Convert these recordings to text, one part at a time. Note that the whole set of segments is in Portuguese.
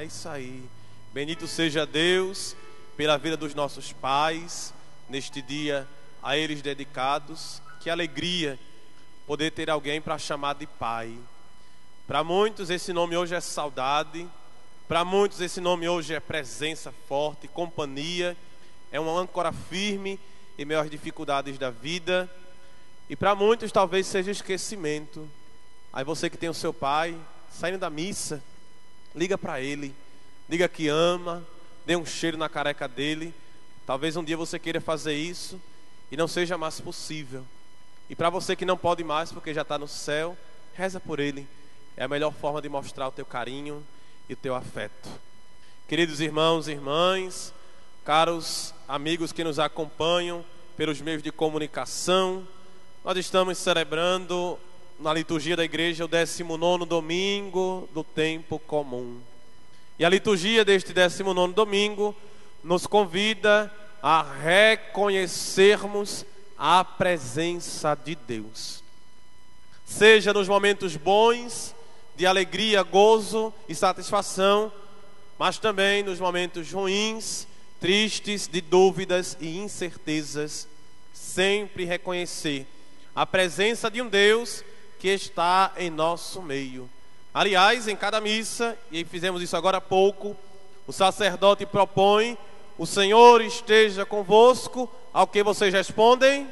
isso aí. Bendito seja Deus pela vida dos nossos pais, neste dia a eles dedicados. Que alegria poder ter alguém para chamar de pai. Para muitos esse nome hoje é saudade, para muitos esse nome hoje é presença forte, companhia, é uma âncora firme em meio às dificuldades da vida. E para muitos talvez seja esquecimento. Aí você que tem o seu pai, saindo da missa, liga para ele, diga que ama, dê um cheiro na careca dele. Talvez um dia você queira fazer isso e não seja mais possível. E para você que não pode mais porque já está no céu, reza por ele. É a melhor forma de mostrar o teu carinho e o teu afeto. Queridos irmãos e irmãs, caros amigos que nos acompanham pelos meios de comunicação, nós estamos celebrando na liturgia da igreja o 19º domingo do tempo comum. E a liturgia deste 19º domingo nos convida a reconhecermos a presença de Deus. Seja nos momentos bons, de alegria, gozo e satisfação, mas também nos momentos ruins, tristes, de dúvidas e incertezas, sempre reconhecer a presença de um Deus que está em nosso meio. Aliás, em cada missa, e fizemos isso agora há pouco, o sacerdote propõe: o Senhor esteja convosco, ao que vocês respondem?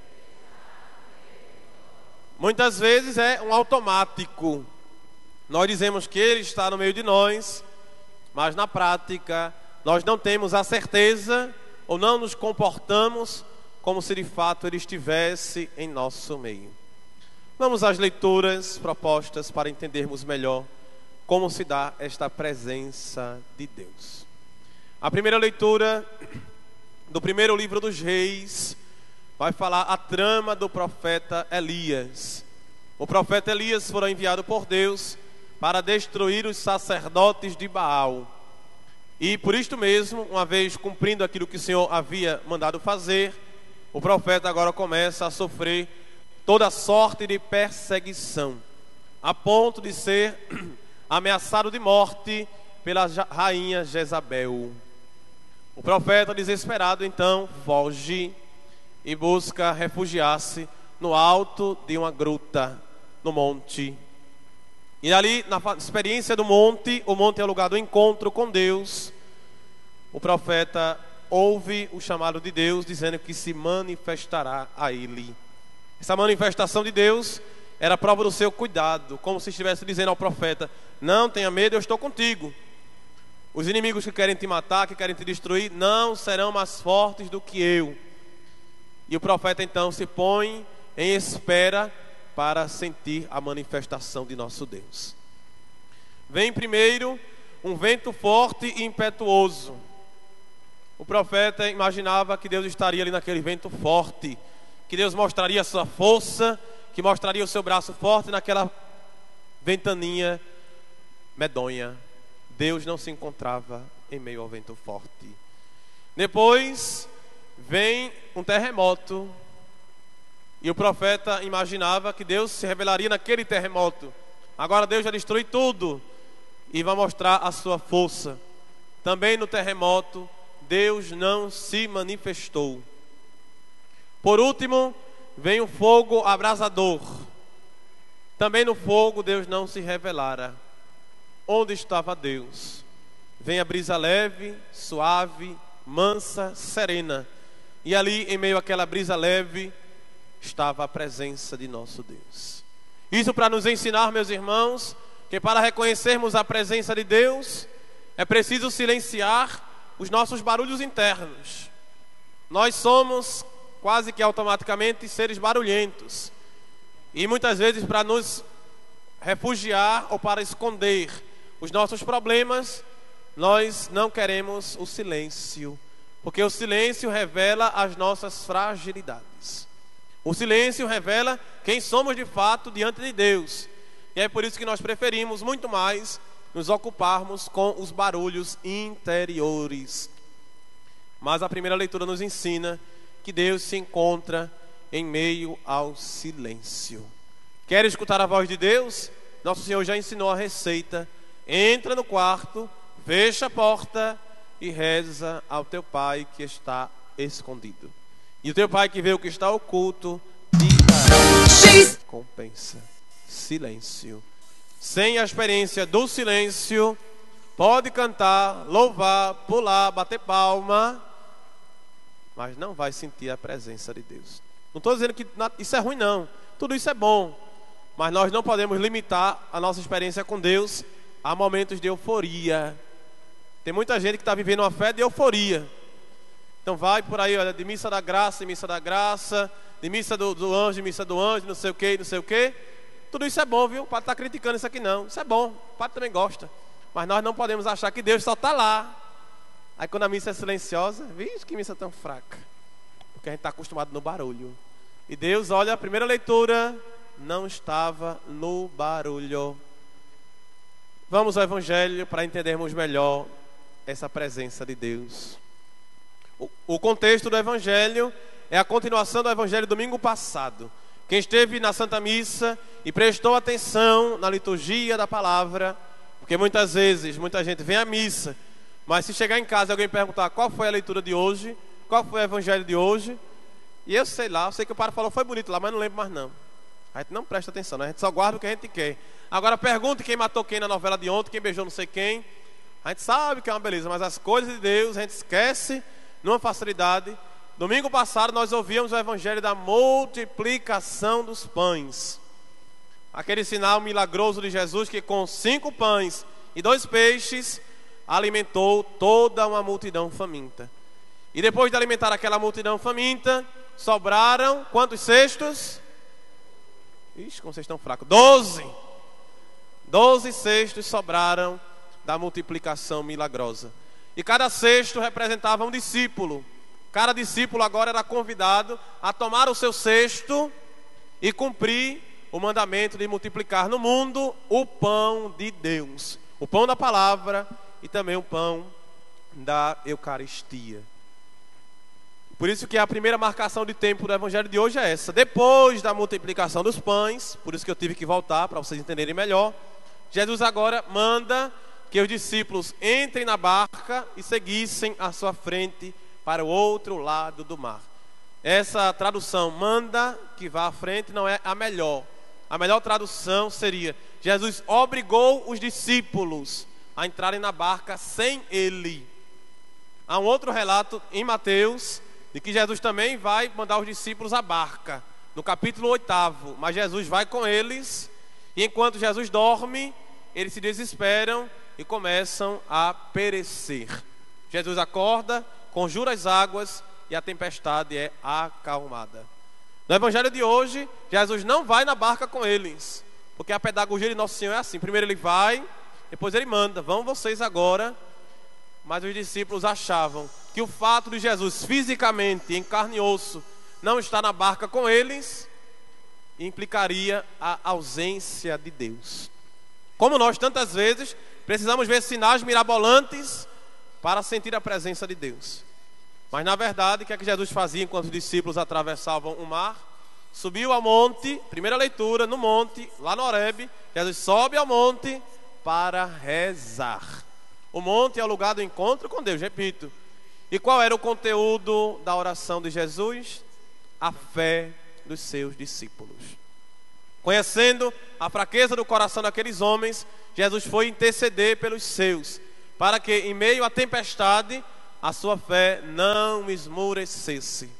Muitas vezes é um automático. Nós dizemos que Ele está no meio de nós, mas na prática nós não temos a certeza ou não nos comportamos como se de fato Ele estivesse em nosso meio. Vamos às leituras propostas para entendermos melhor como se dá esta presença de Deus. A primeira leitura do primeiro livro dos Reis vai falar a trama do profeta Elias. O profeta Elias foi enviado por Deus para destruir os sacerdotes de Baal. E por isto mesmo, uma vez cumprindo aquilo que o Senhor havia mandado fazer, o profeta agora começa a sofrer toda sorte de perseguição, a ponto de ser ameaçado de morte pela rainha Jezabel. O profeta, desesperado, então foge e busca refugiar-se no alto de uma gruta, no monte. E ali, na experiência do monte, o monte é o lugar do encontro com Deus, o profeta ouve o chamado de Deus, dizendo que se manifestará a ele. Essa manifestação de Deus era a prova do seu cuidado, como se estivesse dizendo ao profeta: não tenha medo, eu estou contigo. Os inimigos que querem te matar, que querem te destruir, não serão mais fortes do que eu. E o profeta então se põe em espera para sentir a manifestação de nosso Deus. Vem primeiro um vento forte e impetuoso. O profeta imaginava que Deus estaria ali naquele vento forte, que Deus mostraria a sua força, que mostraria o seu braço forte naquela ventaninha medonha. Deus não se encontrava em meio ao vento forte. Depois vem um terremoto. E o profeta imaginava que Deus se revelaria naquele terremoto. Agora Deus já destruiu tudo e vai mostrar a sua força. Também no terremoto, Deus não se manifestou. Por último, vem um fogo abrasador. Também no fogo Deus não se revelara. Onde estava Deus? Vem a brisa leve, suave, mansa, serena. E ali, em meio àquela brisa leve, estava a presença de nosso Deus. Isso para nos ensinar, meus irmãos, que para reconhecermos a presença de Deus, é preciso silenciar os nossos barulhos internos. Nós somos quase que automaticamente seres barulhentos. E muitas vezes, para nos refugiar ou para esconder os nossos problemas, nós não queremos o silêncio, porque o silêncio revela as nossas fragilidades. O silêncio revela quem somos de fato diante de Deus. E é por isso que nós preferimos muito mais nos ocuparmos com os barulhos interiores. Mas a primeira leitura nos ensina que Deus se encontra em meio ao silêncio. Quer escutar a voz de Deus? Nosso Senhor já ensinou a receita. Entra no quarto, fecha a porta e reza ao teu pai que está escondido. E o teu pai que vê o que está oculto te dará recompensa. Silêncio. Sem a experiência do silêncio, pode cantar, louvar, pular, bater palma, mas não vai sentir a presença de Deus. Não estou dizendo que isso é ruim, não. Tudo isso é bom. Mas nós não podemos limitar a nossa experiência com Deus a momentos de euforia. Tem muita gente que está vivendo uma fé de euforia. Então vai por aí, olha, de missa da graça em missa da graça, de missa do anjo em missa do anjo, não sei o que, não sei o que. Tudo isso é bom, viu? O padre está criticando isso aqui não. Isso é bom, o padre também gosta. Mas nós não podemos achar que Deus só está lá. Aí quando a missa é silenciosa, vixe, que missa tão fraca. Porque a gente está acostumado no barulho. E Deus, olha, a primeira leitura não estava no barulho. Vamos ao Evangelho para entendermos melhor essa presença de Deus. O contexto do Evangelho é a continuação do Evangelho do domingo passado. Quem esteve na Santa Missa e prestou atenção na liturgia da palavra, porque muitas vezes, muita gente vem à missa, mas se chegar em casa e alguém perguntar qual foi a leitura de hoje, qual foi o Evangelho de hoje, e eu sei lá, eu sei que o padre falou foi bonito lá, mas não lembro mais não. A gente não presta atenção, né? A gente só guarda o que a gente quer. Agora pergunte quem matou quem na novela de ontem, quem beijou não sei quem. A gente sabe que é uma beleza, mas as coisas de Deus a gente esquece numa facilidade. Domingo passado nós ouvíamos o Evangelho da multiplicação dos pães. Aquele sinal milagroso de Jesus que com 5 pães e 2 peixes alimentou toda uma multidão faminta. E depois de alimentar aquela multidão faminta, sobraram quantos cestos? Ixi, como vocês estão fracos. 12. 12 cestos sobraram da multiplicação milagrosa. E cada cesto representava um discípulo. Cada discípulo agora era convidado a tomar o seu cesto e cumprir o mandamento de multiplicar no mundo o pão de Deus. O pão da palavra e também o pão da Eucaristia. Por isso que a primeira marcação de tempo do Evangelho de hoje é essa. Depois da multiplicação dos pães, por isso que eu tive que voltar para vocês entenderem melhor, Jesus agora manda que os discípulos entrem na barca e seguissem à sua frente para o outro lado do mar. Essa tradução, manda que vá à frente, não é a melhor. A melhor tradução seria, Jesus obrigou os discípulos a entrarem na barca sem ele. Há um outro relato em Mateus, de que Jesus também vai mandar os discípulos à barca, no capítulo 8, mas Jesus vai com eles, e enquanto Jesus dorme, eles se desesperam e começam a perecer. Jesus acorda, conjura as águas e a tempestade é acalmada. No Evangelho de hoje, Jesus não vai na barca com eles, porque a pedagogia de Nosso Senhor é assim, primeiro ele vai, depois ele manda, vão vocês agora. Mas os discípulos achavam que o fato de Jesus fisicamente, em carne e osso, não estar na barca com eles, implicaria a ausência de Deus. Como nós tantas vezes precisamos ver sinais mirabolantes para sentir a presença de Deus. Mas na verdade, o que é que Jesus fazia enquanto os discípulos atravessavam o mar? Subiu ao monte, primeira leitura, no monte, lá no Horebe, Jesus sobe ao monte para rezar. O monte é o lugar do encontro com Deus, repito. E qual era o conteúdo da oração de Jesus? A fé dos seus discípulos. Conhecendo a fraqueza do coração daqueles homens, Jesus foi interceder pelos seus, para que em meio à tempestade, a sua fé não esmorecesse.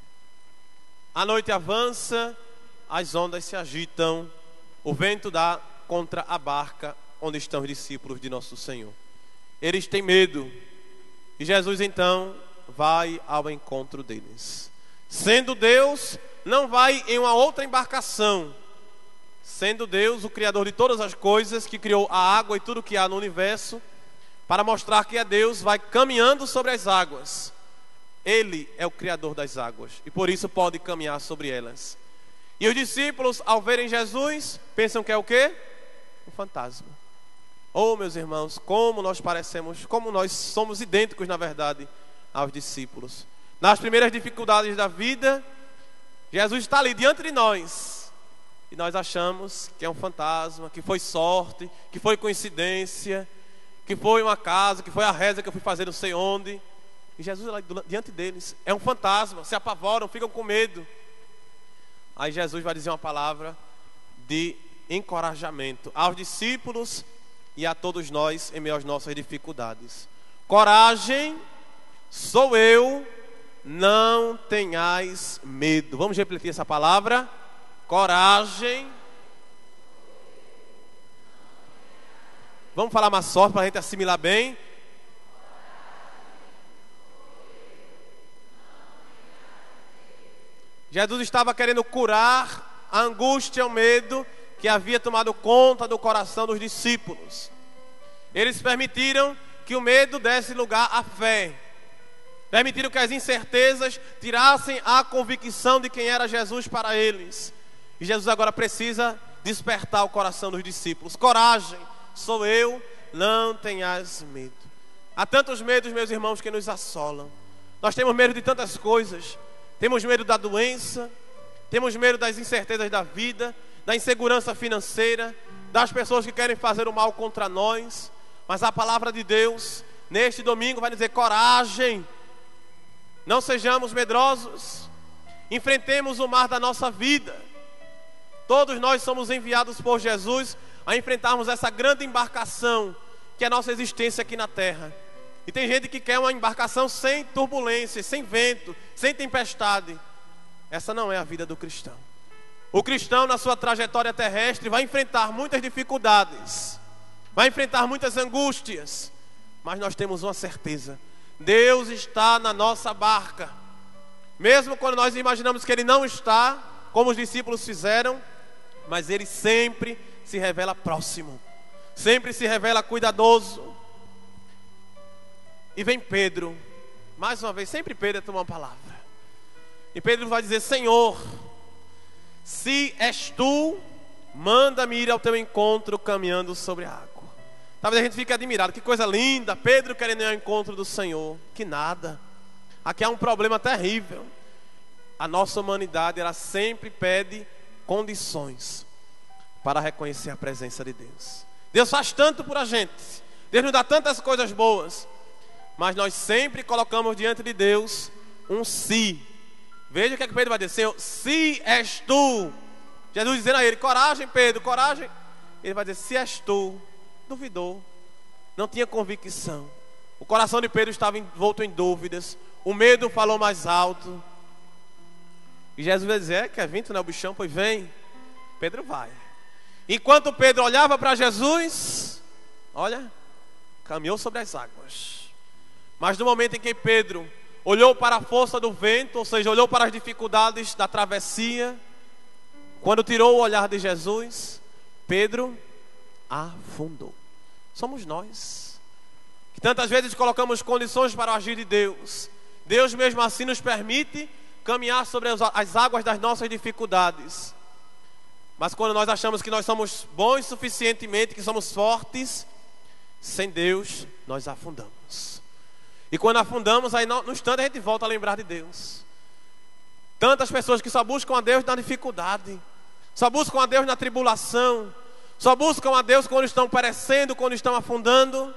A noite avança, as ondas se agitam, o vento dá contra a barca onde estão os discípulos de nosso Senhor. Eles têm medo, e Jesus então vai ao encontro deles. Sendo Deus, não vai em uma outra embarcação. Sendo Deus o Criador de todas as coisas, que criou a água e tudo que há no universo, para mostrar que é Deus, vai caminhando sobre as águas. Ele é o Criador das águas, e por isso pode caminhar sobre elas. E os discípulos, ao verem Jesus, pensam que é o quê? Um fantasma. Oh, meus irmãos, como nós parecemos, como nós somos idênticos, na verdade, aos discípulos. Nas primeiras dificuldades da vida, Jesus está ali diante de nós. E nós achamos que é um fantasma, que foi sorte, que foi coincidência. que foi uma casa, que foi a reza que eu fui fazer não sei onde. E Jesus lá diante deles, é um fantasma, se apavoram, ficam com medo. Aí Jesus vai dizer uma palavra de encorajamento aos discípulos e a todos nós em meio às nossas dificuldades. Coragem, sou eu, não tenhais medo. Vamos repetir essa palavra? Coragem. Vamos falar mais forte para a gente assimilar bem. Jesus estava querendo curar a angústia, o medo que havia tomado conta do coração dos discípulos. Eles permitiram que o medo desse lugar à fé. Permitiram que as incertezas tirassem a convicção de quem era Jesus para eles. E Jesus agora precisa despertar o coração dos discípulos. Coragem, sou eu, não tenhas medo. Há tantos medos, meus irmãos, que nos assolam. Nós temos medo de tantas coisas. Temos medo da doença, temos medo das incertezas da vida, da insegurança financeira, das pessoas que querem fazer o mal contra nós. Mas a palavra de Deus, neste domingo, vai dizer: coragem, não sejamos medrosos, enfrentemos o mar da nossa vida. Todos nós somos enviados por Jesus a enfrentarmos essa grande embarcação que é a nossa existência aqui na terra. E tem gente que quer uma embarcação sem turbulência, sem vento, sem tempestade. Essa não é a vida do cristão. O cristão, na sua trajetória terrestre, vai enfrentar muitas dificuldades, vai enfrentar muitas angústias, mas nós temos uma certeza: Deus está na nossa barca. Mesmo quando nós imaginamos que Ele não está, como os discípulos fizeram, mas Ele sempre se revela próximo, sempre se revela cuidadoso. E vem Pedro, mais uma vez, sempre Pedro toma uma palavra. E Pedro vai dizer: Senhor, se és tu, manda-me ir ao teu encontro caminhando sobre a água. Talvez a gente fique admirado, que coisa linda, Pedro querendo ir ao encontro do Senhor. Que nada, aqui há um problema terrível. A nossa humanidade, ela sempre pede condições para reconhecer a presença de Deus. Deus faz tanto por a gente, Deus nos dá tantas coisas boas, mas nós sempre colocamos diante de Deus um se. Veja o que é que Pedro vai dizer: Senhor, se és tu. Jesus dizendo a ele: coragem, Pedro, coragem. Ele vai dizer: se és tu. Duvidou, não tinha convicção. O coração de Pedro estava envolto em dúvidas, o medo falou mais alto. E Jesus vai dizer: quer vir, tu não é o bichão? Pois vem. Pedro vai. Enquanto Pedro olhava para Jesus, olha, caminhou sobre as águas. Mas no momento em que Pedro olhou para a força do vento, ou seja, olhou para as dificuldades da travessia, quando tirou o olhar de Jesus, Pedro afundou. Somos nós que tantas vezes colocamos condições para o agir de Deus. Deus mesmo assim nos permite caminhar sobre as águas das nossas dificuldades. Mas quando nós achamos que nós somos bons suficientemente, que somos fortes, sem Deus nós afundamos. E quando afundamos, aí no instante a gente volta a lembrar de Deus. Tantas pessoas que só buscam a Deus na dificuldade, só buscam a Deus na tribulação, só buscam a Deus quando estão perecendo, quando estão afundando.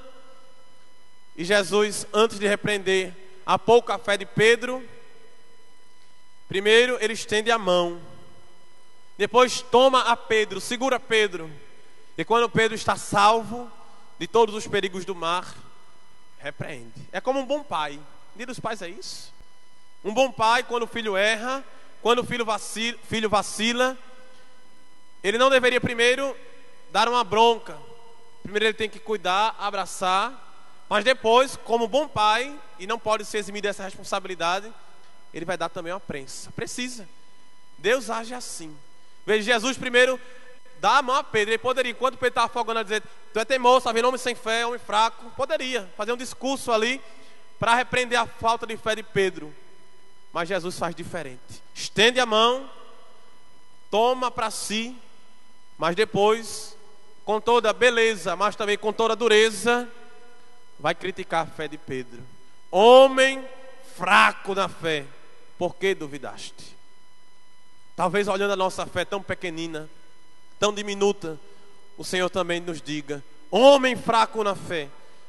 E Jesus, antes de repreender a pouca fé de Pedro, primeiro ele estende a mão, depois toma a Pedro, segura Pedro. E quando Pedro está salvo de todos os perigos do mar, repreende. É como um bom pai. Dia dos pais é isso. Um bom pai, quando o filho erra, quando o filho vacila, ele não deveria primeiro dar uma bronca. Primeiro ele tem que cuidar, abraçar, mas depois, como bom pai, e não pode se eximir dessa responsabilidade, ele vai dar também uma prensa. Precisa. Deus age assim. Veja, Jesus primeiro dá a mão a Pedro. Ele poderia, enquanto Pedro estava afogando, a dizer: tu é teimoso, está vendo, homem sem fé, homem fraco. Poderia fazer um discurso ali para repreender a falta de fé de Pedro. Mas Jesus faz diferente. Estende a mão, toma para si, mas depois, com toda beleza, mas também com toda dureza, vai criticar a fé de Pedro. Homem fraco na fé, por que duvidaste? Talvez olhando a nossa fé tão pequenina, tão diminuta, o Senhor também nos diga: homem fraco na fé,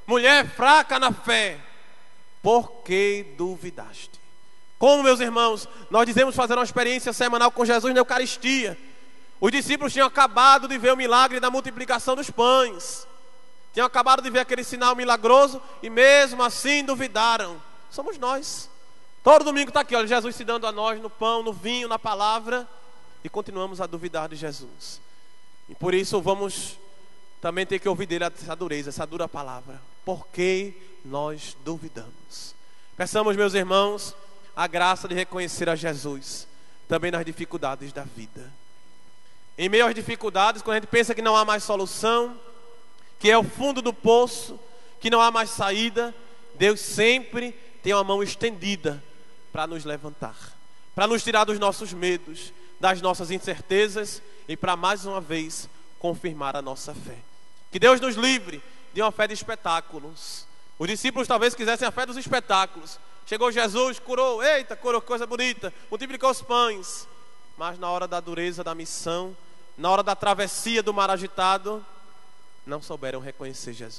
mulher fraca na fé, por que duvidaste? Como, meus irmãos, nós dizemos fazer uma experiência semanal com Jesus na Eucaristia. Os discípulos tinham acabado de ver o milagre da multiplicação dos pães. Tinham acabado de ver aquele sinal milagroso e mesmo assim duvidaram. Somos nós. Todo domingo está aqui, olha, Jesus se dando a nós no pão, no vinho, na palavra, e continuamos a duvidar de Jesus. E por isso vamos também ter que ouvir dele essa dureza, essa dura palavra. Por que nós duvidamos? Peçamos, meus irmãos, a graça de reconhecer a Jesus também nas dificuldades da vida. Em meio às dificuldades, quando a gente pensa que não há mais solução, que é o fundo do poço, que não há mais saída, Deus sempre tem uma mão estendida para nos levantar, para nos tirar dos nossos medos, das nossas incertezas e para mais uma vez confirmar a nossa fé. Que Deus nos livre de uma fé de espetáculos. Os discípulos talvez quisessem a fé dos espetáculos. Chegou Jesus, curou, eita, curou, coisa bonita, multiplicou os pães. Mas na hora da dureza da missão, na hora da travessia do mar agitado, não souberam reconhecer Jesus.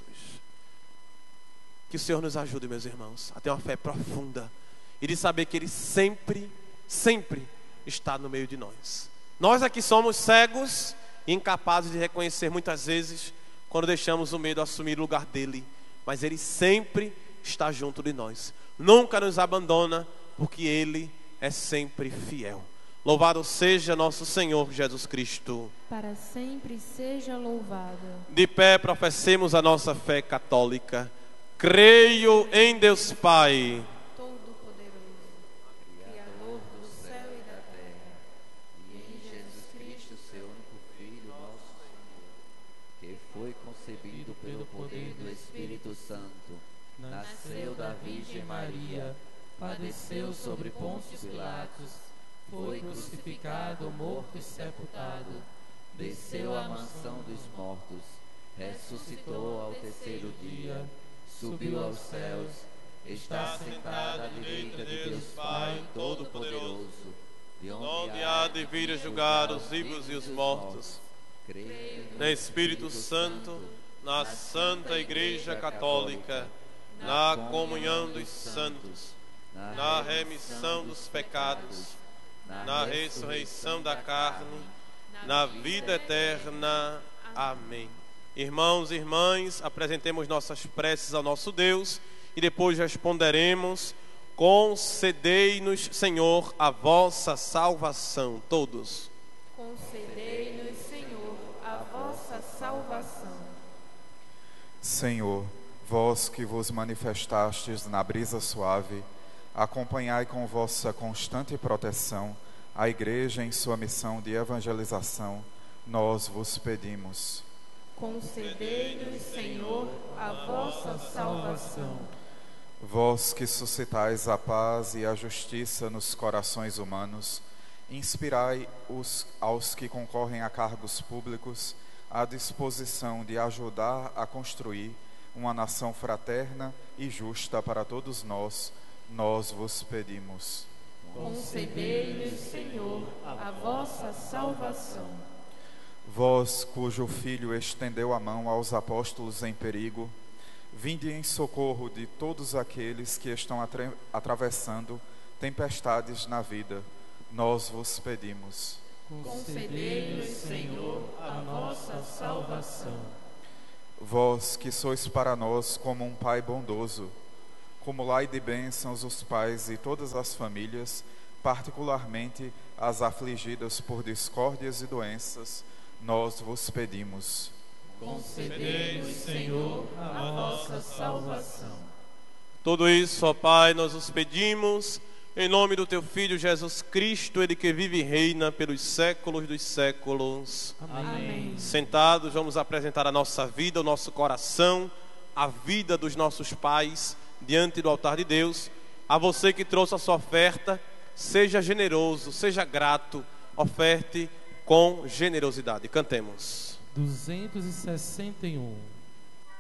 Que o Senhor nos ajude, meus irmãos, a ter uma fé profunda e de saber que Ele sempre, sempre está no meio de nós. Nós aqui somos cegos e incapazes de reconhecer muitas vezes quando deixamos o medo assumir o lugar dele, mas Ele sempre está junto de nós, nunca nos abandona, porque Ele é sempre fiel. Louvado seja nosso Senhor Jesus Cristo. Para sempre seja louvado. De pé professemos a nossa fé católica. Creio em Deus Pai, Todo-Poderoso, Criador do céu e da terra, e em Jesus Cristo, seu único Filho, nosso Senhor, que foi concebido pelo poder do Espírito Santo, nasceu da Virgem Maria, padeceu sobre Pôncio Pilatos, foi crucificado, morto e sepultado, desceu à mansão dos mortos, ressuscitou ao terceiro dia, subiu aos céus, está sentado à direita de Deus Pai Todo-Poderoso, de onde há de vir a julgar os vivos e os mortos. Creio no Espírito Santo, na Santa Igreja Católica, na comunhão dos santos, na remissão dos pecados, na ressurreição da carne, na vida eterna. Amém. Irmãos e irmãs, apresentemos nossas preces ao nosso Deus e depois responderemos: concedei-nos, Senhor, a vossa salvação. Todos. concedei-nos, Senhor, a vossa salvação. Senhor, vós que vos manifestastes na brisa suave, acompanhai com vossa constante proteção a Igreja em sua missão de evangelização, nós vos pedimos. Concedei-nos, Senhor, a vossa salvação. Vós que suscitais a paz e a justiça nos corações humanos, inspirai aos que concorrem a cargos públicos a disposição de ajudar a construir uma nação fraterna e justa para todos nós, nós vos pedimos. Concedei-nos, Senhor, a vossa salvação. Vós, cujo Filho estendeu a mão aos apóstolos em perigo, vinde em socorro de todos aqueles que estão atravessando tempestades na vida, nós vos pedimos. Concedei-nos, Senhor, a vossa salvação. Vós, que sois para nós como um Pai bondoso, cumulai de bênçãos os pais e todas as famílias, particularmente as afligidas por discórdias e doenças, nós vos pedimos. Concedei-nos, Senhor, a vossa salvação. Tudo isso, ó Pai, nós os pedimos em nome do Teu Filho Jesus Cristo, Ele que vive e reina pelos séculos dos séculos. Amém. Sentados, vamos apresentar a nossa vida, o nosso coração, a vida dos nossos pais diante do altar de Deus. A você que trouxe a sua oferta, seja generoso, seja grato, oferte com generosidade. Cantemos. 261.